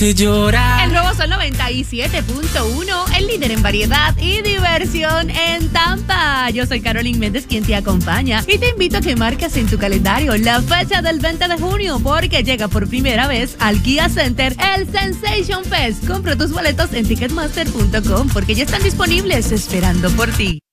Llorar. El Nuevo Sol 97.1, el líder en variedad y diversión en Tampa. Yo soy Carolyn Méndez, quien te acompaña, y te invito a que marques en tu calendario la fecha del 20 de junio, porque llega por primera vez al Kia Center el Sensation Fest. Compra tus boletos en ticketmaster.com porque ya están disponibles esperando por ti.